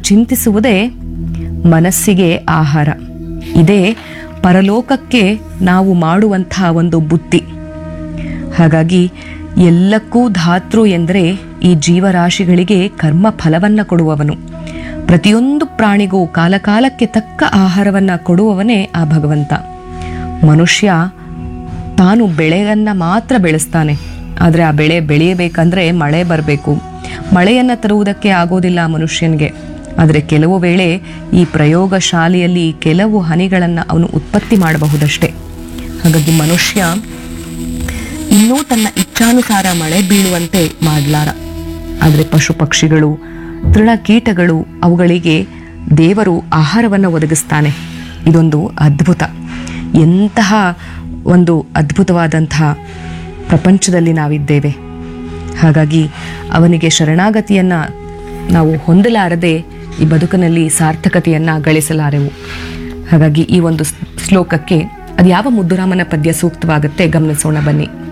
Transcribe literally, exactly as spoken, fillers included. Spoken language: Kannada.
ಚಿಂತಿಸುವುದೇ ಮನಸ್ಸಿಗೆ ಆಹಾರ. ಇದೇ ಪರಲೋಕಕ್ಕೆ ನಾವು ಮಾಡುವಂಥ ಒಂದು ಬುತ್ತಿ. ಹಾಗಾಗಿ ಎಲ್ಲಕ್ಕೂ ಧಾತೃ ಎಂದರೆ ಈ ಜೀವರಾಶಿಗಳಿಗೆ ಕರ್ಮ ಫಲವನ್ನು ಕೊಡುವವನು. ಪ್ರತಿಯೊಂದು ಪ್ರಾಣಿಗೂ ಕಾಲಕಾಲಕ್ಕೆ ತಕ್ಕ ಆಹಾರವನ್ನು ಕೊಡುವವನೇ ಆ ಭಗವಂತ. ಮನುಷ್ಯ ತಾನು ಬೆಳೆಯನ್ನು ಮಾತ್ರ ಬೆಳೆಸ್ತಾನೆ. ಆದರೆ ಆ ಬೆಳೆ ಬೆಳೆಯಬೇಕಂದ್ರೆ ಮಳೆ ಬರಬೇಕು. ಮಳೆಯನ್ನು ತರುವುದಕ್ಕೆ ಆಗೋದಿಲ್ಲ ಮನುಷ್ಯನಿಗೆ. ಆದರೆ ಕೆಲವು ವೇಳೆ ಈ ಪ್ರಯೋಗ ಶಾಲೆಯಲ್ಲಿ ಕೆಲವು ಹನಿಗಳನ್ನು ಅವನು ಉತ್ಪತ್ತಿ ಮಾಡಬಹುದಷ್ಟೇ. ಹಾಗಾಗಿ ಮನುಷ್ಯ ಇನ್ನೂ ತನ್ನ ಇಚ್ಛಾನುಸಾರ ಮಳೆ ಬೀಳುವಂತೆ ಮಾಡಲಾರ. ಆದರೆ ಪಶು ಪಕ್ಷಿಗಳು, ತೃಣಕೀಟಗಳು, ಅವುಗಳಿಗೆ ದೇವರು ಆಹಾರವನ್ನು ಒದಗಿಸ್ತಾನೆ. ಇದೊಂದು ಅದ್ಭುತ. ಎಂತಹ ಒಂದು ಅದ್ಭುತವಾದಂತಹ ಪ್ರಪಂಚದಲ್ಲಿ ನಾವಿದ್ದೇವೆ. ಹಾಗಾಗಿ ಅವನಿಗೆ ಶರಣಾಗತಿಯನ್ನು ನಾವು ಹೊಂದಲಾರದೆ ಈ ಬದುಕಿನಲ್ಲಿ ಸಾರ್ಥಕತೆಯನ್ನು ಗಳಿಸಲಾರೆವು. ಹಾಗಾಗಿ ಈ ಒಂದು ಶ್ಲೋಕಕ್ಕೆ ಅದು ಯಾವ ಮುದ್ದುರಾಮನ ಪದ್ಯ ಸೂಕ್ತವಾಗುತ್ತೆ ಗಮನಿಸೋಣ ಬನ್ನಿ.